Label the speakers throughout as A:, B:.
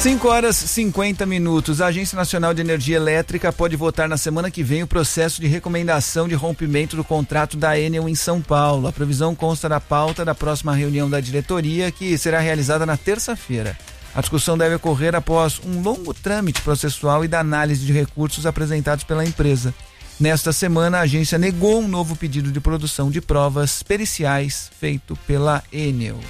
A: 5h50. A Agência Nacional de Energia Elétrica pode votar na semana que vem o processo de recomendação de rompimento do contrato da Enel em São Paulo. A previsão consta da pauta da próxima reunião da diretoria, que será realizada na terça-feira. A discussão deve ocorrer após um longo trâmite processual e da análise de recursos apresentados pela empresa. Nesta semana, a agência negou um novo pedido de produção de provas periciais feito pela Enel.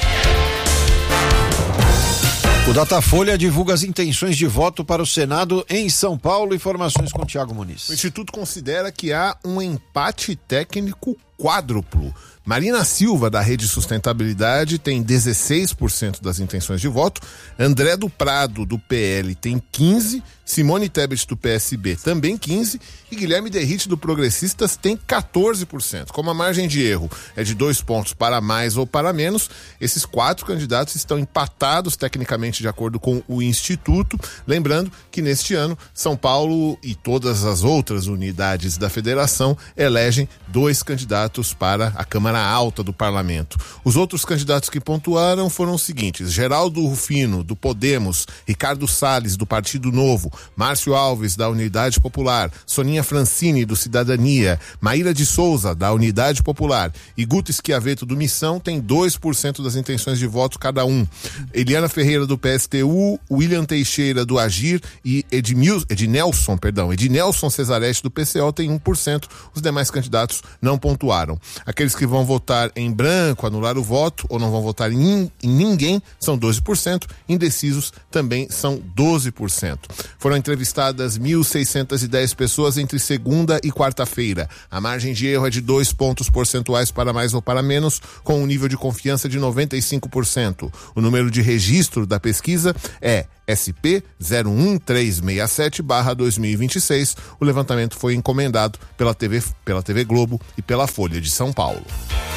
B: O Datafolha divulga as intenções de voto para o Senado em São Paulo. Informações com Thiago Muniz.
C: O Instituto considera que há um empate técnico quádruplo. Marina Silva, da Rede Sustentabilidade, tem 16% das intenções de voto. André do Prado, do PL, tem 15%. Simone Tebet, do PSB, também 15%. E Guilherme Derrite, do Progressistas, tem 14%. Como a margem de erro é de 2 pontos para mais ou para menos, esses 4 candidatos estão empatados tecnicamente de acordo com o Instituto. Lembrando que neste ano, São Paulo e todas as outras unidades da federação elegem 2 candidatos para a Câmara Alta do Parlamento. Os outros candidatos que pontuaram foram os seguintes: Geraldo Rufino, do Podemos, Ricardo Salles, do Partido Novo, Márcio Alves, da Unidade Popular, Soninha Francini, do Cidadania, Maíra de Souza, da Unidade Popular, e Guto Schiavetto, do Missão, tem 2% das intenções de voto cada um. Eliana Ferreira, do PSTU, William Teixeira, do Agir, e Ednelson Cesarete, do PCO, tem 1%. Os demais candidatos não pontuaram. Aqueles que vão votar em branco, anular o voto, ou não vão votar em ninguém, são 12%. Indecisos também são 12%. Foram entrevistadas 1.610 pessoas entre segunda e quarta-feira. A margem de erro é de 2 pontos percentuais para mais ou para menos, com um nível de confiança de 95%. O número de registro da pesquisa é SP 01367/2026. O levantamento foi encomendado pela TV Globo e pela Folha de São Paulo.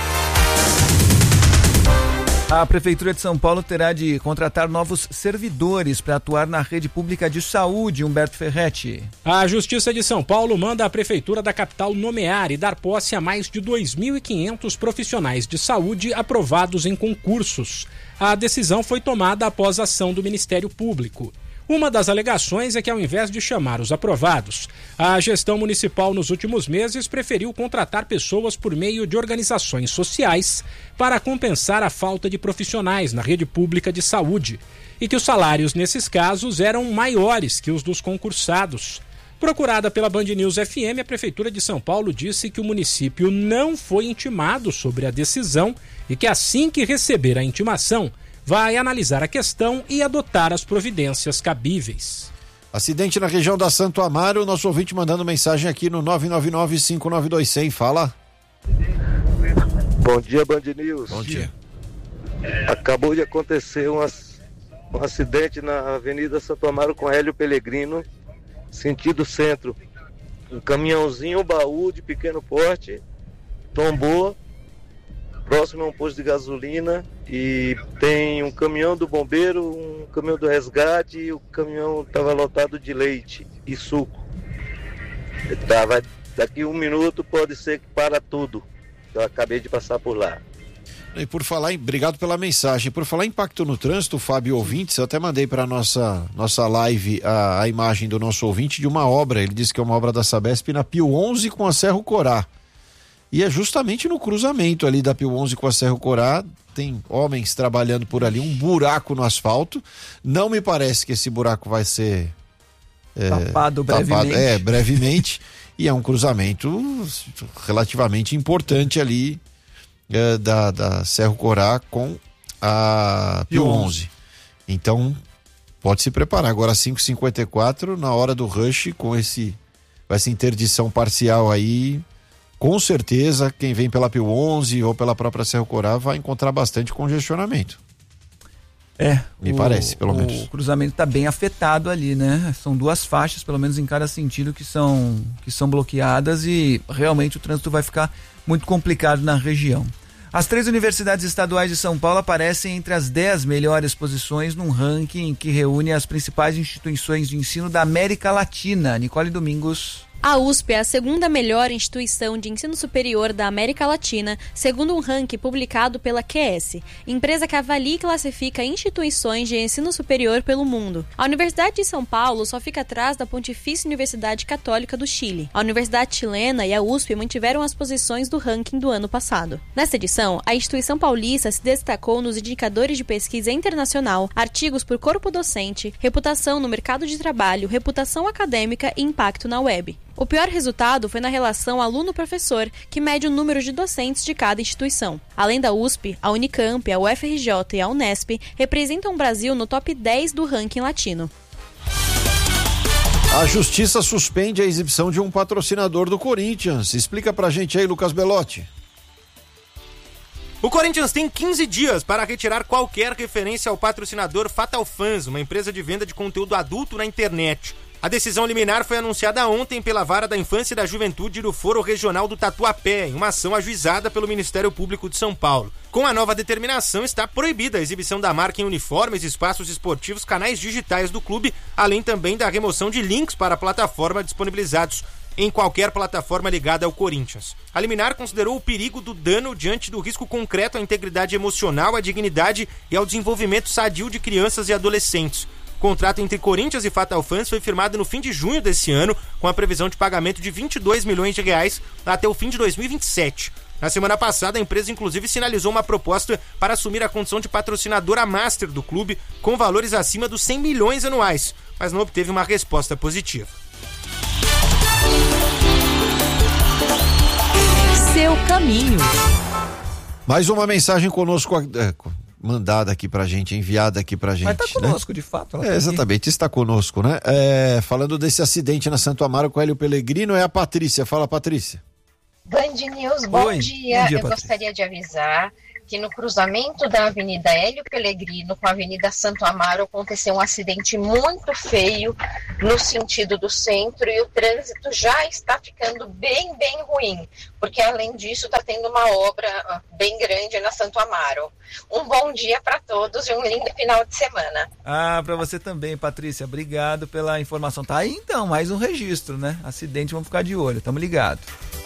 A: A Prefeitura de São Paulo terá de contratar novos servidores para atuar na rede pública de saúde. Humberto Ferretti.
D: A Justiça de São Paulo manda a Prefeitura da capital nomear e dar posse a mais de 2.500 profissionais de saúde aprovados em concursos. A decisão foi tomada após a ação do Ministério Público. Uma das alegações é que, ao invés de chamar os aprovados, a gestão municipal nos últimos meses preferiu contratar pessoas por meio de organizações sociais para compensar a falta de profissionais na rede pública de saúde e que os salários nesses casos eram maiores que os dos concursados. Procurada pela Band News FM, a Prefeitura de São Paulo disse que o município não foi intimado sobre a decisão e que, assim que receber a intimação, vai analisar a questão e adotar as providências cabíveis.
B: Acidente na região da Santo Amaro, nosso ouvinte mandando mensagem aqui no 999-592-100. Fala.
E: Bom dia, Band News.
B: Bom dia.
E: Acabou de acontecer um acidente na Avenida Santo Amaro com Hélio Pellegrino, sentido centro. Um caminhãozinho, um baú de pequeno porte, tombou próximo a um posto de gasolina, e tem um caminhão do bombeiro, um caminhão do resgate, e o caminhão estava lotado de leite e suco. Daqui 1 minuto pode ser que para tudo. Eu acabei de passar por lá.
B: E por falar obrigado pela mensagem. Por falar em impacto no trânsito, Fábio, ouvintes, eu até mandei para nossa live a imagem do nosso ouvinte de uma obra. Ele disse que é uma obra da Sabesp na Pio 11 com a Serra Corá. E é justamente no cruzamento ali da Pio 11 com a Serra Corá, tem homens trabalhando por ali, um buraco no asfalto. Não me parece que esse buraco vai ser
A: tapado brevemente.
B: Brevemente. E é um cruzamento relativamente importante ali da Serra Corá com a Pio 11. Então, pode se preparar. Agora, 5h54, na hora do rush, com essa interdição parcial aí, com certeza, quem vem pela Pio 11 ou pela própria Serra Corá vai encontrar bastante congestionamento. Me parece, pelo menos.
A: O cruzamento está bem afetado ali, né? São 2 faixas, pelo menos em cada sentido, que são bloqueadas, e realmente o trânsito vai ficar muito complicado na região. As 3 universidades estaduais de São Paulo aparecem entre as 10 melhores posições num ranking que reúne as principais instituições de ensino da América Latina. Nicole Domingos.
F: A USP é a segunda melhor instituição de ensino superior da América Latina, segundo um ranking publicado pela QS, empresa que avalia e classifica instituições de ensino superior pelo mundo. A Universidade de São Paulo só fica atrás da Pontifícia Universidade Católica do Chile. A Universidade Chilena e a USP mantiveram as posições do ranking do ano passado. Nesta edição, a instituição paulista se destacou nos indicadores de pesquisa internacional, artigos por corpo docente, reputação no mercado de trabalho, reputação acadêmica e impacto na web. O pior resultado foi na relação aluno-professor, que mede o número de docentes de cada instituição. Além da USP, a Unicamp, a UFRJ e a Unesp representam o Brasil no top 10 do ranking latino.
B: A Justiça suspende a exibição de um patrocinador do Corinthians. Explica pra gente aí, Lucas Belotti.
G: O Corinthians tem 15 dias para retirar qualquer referência ao patrocinador Fatal Fans, uma empresa de venda de conteúdo adulto na internet. A decisão liminar foi anunciada ontem pela Vara da Infância e da Juventude do Foro Regional do Tatuapé, em uma ação ajuizada pelo Ministério Público de São Paulo. Com a nova determinação, está proibida a exibição da marca em uniformes, espaços esportivos, canais digitais do clube, além também da remoção de links para a plataforma disponibilizados em qualquer plataforma ligada ao Corinthians. A liminar considerou o perigo do dano diante do risco concreto à integridade emocional, à dignidade e ao desenvolvimento sadio de crianças e adolescentes. O contrato entre Corinthians e Fatal Fans foi firmado no fim de junho desse ano, com a previsão de pagamento de 22 milhões de reais até o fim de 2027. Na semana passada, a empresa inclusive sinalizou uma proposta para assumir a condição de patrocinadora master do clube, com valores acima dos 100 milhões anuais, mas não obteve uma resposta positiva.
H: Seu caminho.
B: Mais uma mensagem conosco, mandada aqui pra gente, enviada aqui pra gente.
A: Mas tá conosco, né? De fato. Ela
B: Exatamente, está conosco, né? Falando desse acidente na Santo Amaro com Hélio Pellegrino, é a Patrícia. Fala, Patrícia.
I: Band News, bom dia. Eu
A: Patrícia.
I: Gostaria de avisar que no cruzamento da Avenida Hélio Pellegrino com a Avenida Santo Amaro aconteceu um acidente muito feio no sentido do centro e o trânsito já está ficando bem ruim, porque além disso está tendo uma obra bem grande na Santo Amaro. Um bom dia para todos e um lindo final de semana.
A: Para você também, Patrícia. Obrigado pela informação. Tá aí então, mais um registro, né? Acidente, vamos ficar de olho. Tamo ligado.